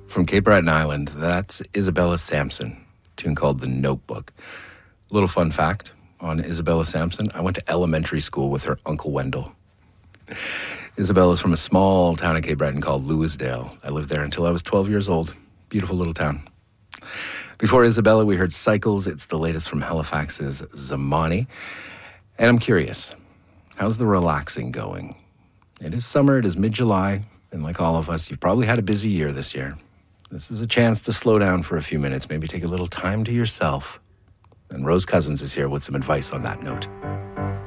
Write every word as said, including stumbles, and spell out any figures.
From Cape Breton Island, that's Isabella Sampson, a tune called The Notebook. Little fun fact on Isabella Sampson, I went to elementary school with her Uncle Wendell. Isabella's from a small town in Cape Breton called Louisdale. I lived there until I was twelve years old. Beautiful little town. Before Isabella, we heard Cycles. It's the latest from Halifax's Zamani. And I'm curious, how's the relaxing going? It is summer, it is mid-July, and like all of us, you've probably had a busy year this year. This is a chance to slow down for a few minutes, maybe take a little time to yourself. And Rose Cousins is here with some advice on that note.